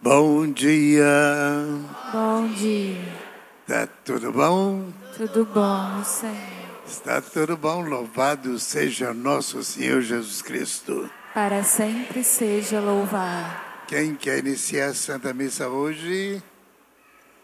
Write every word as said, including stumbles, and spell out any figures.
Bom dia. Bom dia. Tá tudo bom? Tudo bom, Senhor. Está tudo bom. Louvado seja nosso Senhor Jesus Cristo. Para sempre seja louvado. Quem quer iniciar a Santa Missa hoje?